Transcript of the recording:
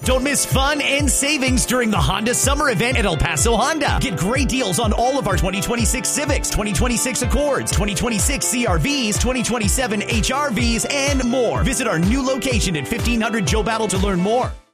Don't miss fun and savings during the Honda Summer Event at El Paso Honda. Get great deals on all of our 2026 Civics, 2026 Accords, 2026 CRVs, 2027 HRVs, and more. Visit our new location at 1500 Joe Battle to learn more.